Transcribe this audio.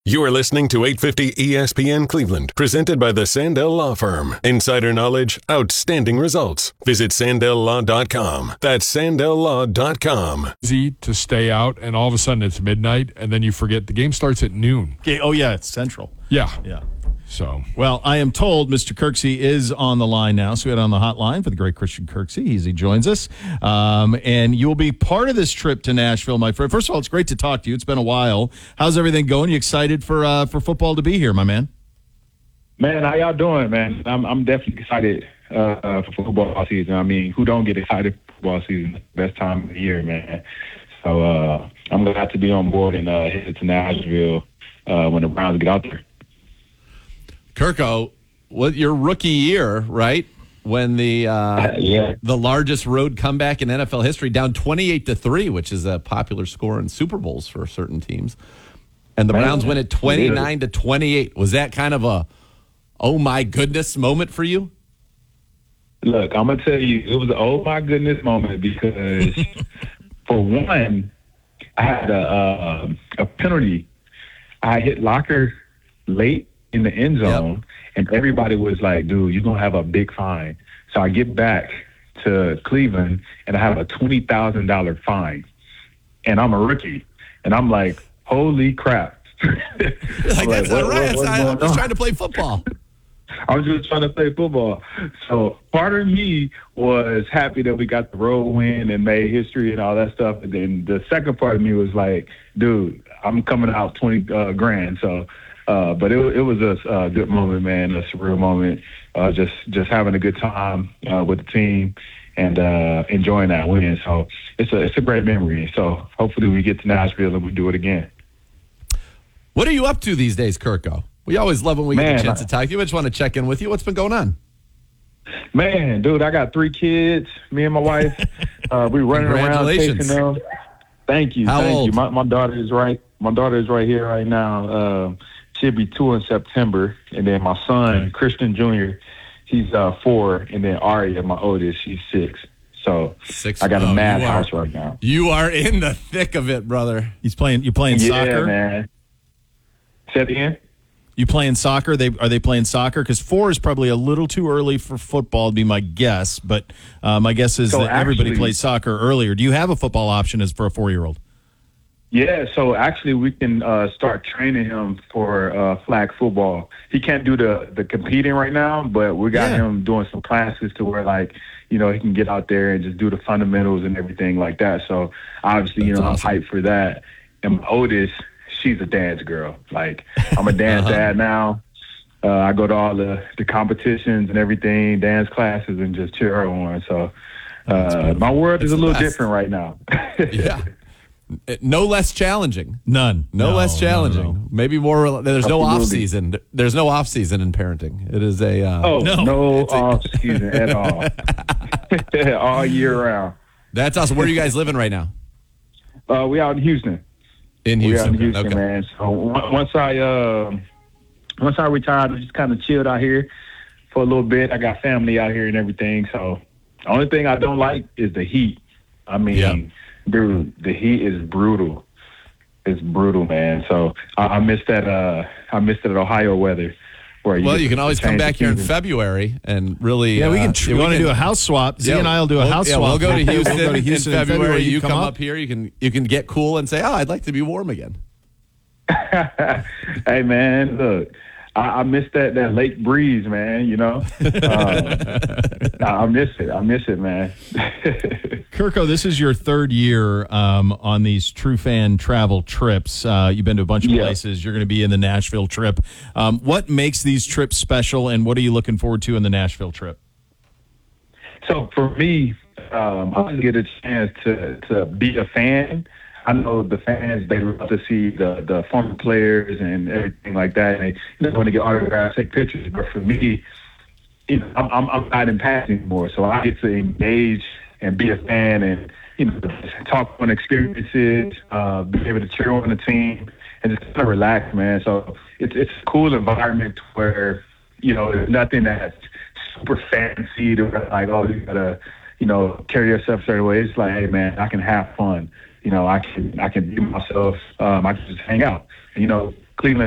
You are listening to 850 ESPN Cleveland, presented by the Sandell Law Firm. Insider knowledge, outstanding results. Visit SandellLaw.com. That's SandellLaw.com. Easy to stay out, and all of a sudden it's midnight, and then you forget the game starts at noon. Okay. Oh, yeah, it's Central. Yeah. Yeah. So, well, I am told Mr. Kirksey is on the line now, so we had on the hotline for the great Christian Kirksey. He joins us, and you will be part of this trip to Nashville, my friend. First of all, it's great to talk to you. It's been a while. How's everything going? You excited for football to be here, my man? Man, how y'all doing, man? I'm definitely excited for football season. I mean, who don't get excited for football season? Best time of the year, man. So I'm glad to be on board and head to Nashville when the Browns get out there. Kirko, your rookie year, right? When the largest road comeback in NFL history, down 28-3, which is a popular score in Super Bowls for certain teams, and the Browns win it 29-28. Was that kind of a oh my goodness moment for you? Look, I'm gonna tell you, it was an oh my goodness moment because for one, I had a penalty. I hit Locker late in the end zone, and everybody was like, dude, you're going to have a big fine. So I get back to Cleveland, and I have a $20,000 fine. And I'm a rookie. And I'm like, holy crap. That's not right. I'm just trying to play football. I was just trying to play football. So part of me was happy that we got the road win and made history and all that stuff. And then the second part of me was like, dude, I'm coming out 20 grand. So, but it was a good moment, man, a surreal moment. Just having a good time with the team and enjoying that win. So it's a great memory. So hopefully we get to Nashville and we do it again. What are you up to these days, Kirko? We always love when we get a chance to talk to you. I just want to check in with you. What's been going on? Man, dude, I got 3 kids. Me and my wife, we running around chasing them. Thank you. How old? My daughter is right. My daughter is right here right now. She'll be 2 in September, and then my son Christian Jr. He's 4, and then Aria, my oldest, she's 6. So 6. I got a madhouse right now. You are in the thick of it, brother. You playing soccer? Yeah, man. Say it again. You playing soccer? Are they playing soccer? Because 4 is probably a little too early for football, would be my guess. But my guess is that everybody plays soccer earlier. Do you have a football option as for a 4-year-old? Yeah, so actually we can start training him for flag football. He can't do the competing right now, but we got him doing some classes to where, like, he can get out there and just do the fundamentals and everything like that. So obviously, awesome. I'm hyped for that. And my oldest, she's a dance girl. Like, I'm a dance dad now. I go to all the competitions and everything, dance classes, and just cheer her on. So my world is a little different right now. Yeah. No less challenging. None. No less challenging. No. Maybe more. There's Absolutely. no off season. There's no off season in parenting. It is a no off season at all. All year round. That's awesome. Where are you guys living right now? We out in Houston. We out in Houston, okay. Man. So once I retired, I just kind of chilled out here for a little bit. I got family out here and everything. So the only thing I don't like is the heat. I mean. Dude, the heat is brutal. It's brutal, man. So I miss that. I miss that Ohio weather. You can always come back here in February and really. Yeah, we can. We want to do a house swap. Z and I will do a house swap. We'll go to Houston, we'll go to Houston in February. You come up here. You can get cool and say, "Oh, I'd like to be warm again." Hey, man, look. I miss that lake breeze, man, I miss it, man. Kirko, this is your 3rd year on these True Fan travel trips. You've been to a bunch of places. You're going to be in the Nashville trip. What makes these trips special, and what are you looking forward to in the Nashville trip? So for me, I get a chance to be a fan. I know the fans, they love to see the former players and everything like that. And they want to get autographs, take pictures. But for me, I'm not in pass anymore. So I get to engage and be a fan and, talk on experiences, be able to cheer on the team and just kind of relax, man. So it's a cool environment where, there's nothing that's super fancy to like, oh, you got to, carry yourself a certain way. It's like, hey, man, I can have fun. I can be myself. I can just hang out. And, Cleveland